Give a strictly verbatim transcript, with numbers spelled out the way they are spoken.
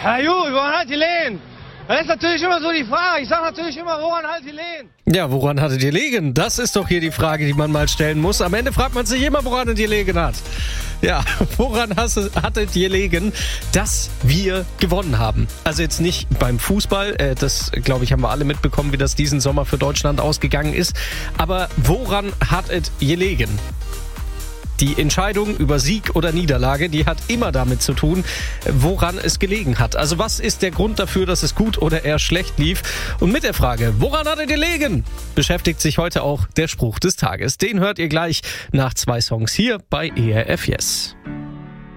Ja gut, woran hat gelegen? Das ist natürlich immer so die Frage. Ich sage natürlich immer, woran hat gelegen? Ja, woran hat es gelegen? Das ist doch hier die Frage, die man mal stellen muss. Am Ende fragt man sich immer, woran es gelegen hat. Ja, woran hat es gelegen, dass wir gewonnen haben? Also jetzt nicht beim Fußball, äh, das glaube ich haben wir alle mitbekommen, wie das diesen Sommer für Deutschland ausgegangen ist. Aber woran hat es gelegen? Die Entscheidung über Sieg oder Niederlage, die hat immer damit zu tun, woran es gelegen hat. Also was ist der Grund dafür, dass es gut oder eher schlecht lief? Und mit der Frage, woran hat es gelegen, beschäftigt sich heute auch der Spruch des Tages. Den hört ihr gleich nach zwei Songs hier bei E R F Yes.